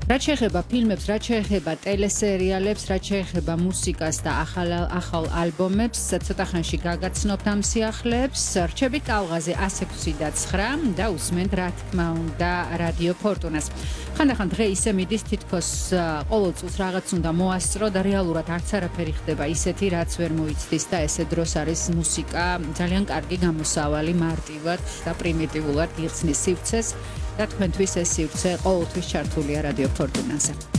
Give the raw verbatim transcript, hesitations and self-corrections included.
რაც შეეხება ფილმებს, რაც შეეხება ტელესერიალებს, რაც შეეხება მუსიკას და ახალ ახალ ალბომებს, ცოტა ხანში გაგაცნობთ ამ სიახლეებს. რჩებით ტალღაზე one six და nine და უსმენთ რა თქმა უნდა რადიო ფორტუნას. ხანდახან დღე ისე მიდის თითქოს ყოველ წელს რაღაც უნდა მოასწრო და რეალურად არც არაფერი ხდება ისეთი, რაც ვერ მოიცდის და ესე დროს არის მუსიკა ძალიან კარგი გამოსავალი მარტივად და პრიმიტიულად იხსნის სივრცეს და თქვენთვის ეს სივრცე ყოველთვის ჩართულია რადიო ფორტუნაზე.